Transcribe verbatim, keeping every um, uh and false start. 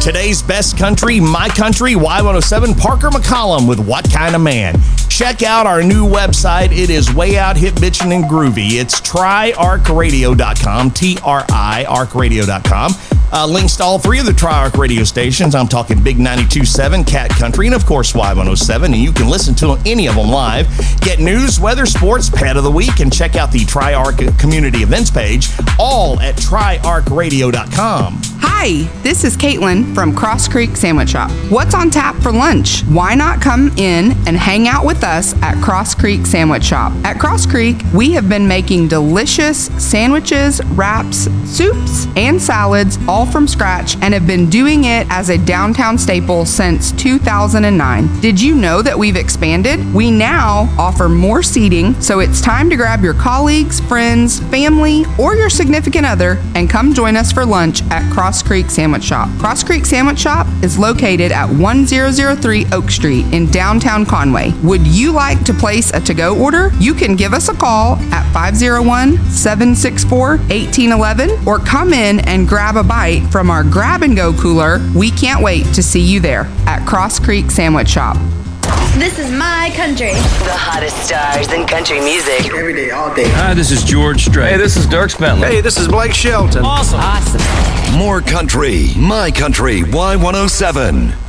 Today's best country, my country, Y one oh seven, Parker McCollum with What Kind of Man. Check out our new website. It is way out hip bitchin' and groovy. It's tri arc radio dot com, T R I, arc radio dot com. Uh, links to all three of the Tri-Arc radio stations. I'm talking Big ninety-two point seven, Cat Country, and of course Y one oh seven, and you can listen to any of them live. Get news, weather, sports, pet of the week, and check out the Tri-Arc community events page, all at tri arc radio dot com. Hi, this is Caitlin from Cross Creek Sandwich Shop. What's on tap for lunch? Why not come in and hang out with us at Cross Creek Sandwich Shop? At Cross Creek, we have been making delicious sandwiches, wraps, soups, and salads all from scratch and have been doing it as a downtown staple since two thousand nine. Did you know that we've expanded? We now offer more seating, so it's time to grab your colleagues, friends, family, or your significant other and come join us for lunch at Cross Creek Sandwich Shop. Cross Creek Sandwich Shop is located at one thousand three Oak Street in downtown Conway. Would you like to place a to-go order? You can give us a call at five oh one, seven six four, one eight one one or come in and grab a bite from our grab-and-go cooler. We can't wait to see you there at Cross Creek Sandwich Shop. This is my country. The hottest stars in country music. Every day, all day. Hi, this is George Strait. Hey, this is Dirk Bentley. Hey, this is Blake Shelton. Awesome. Awesome. More country, my country, Y one oh seven.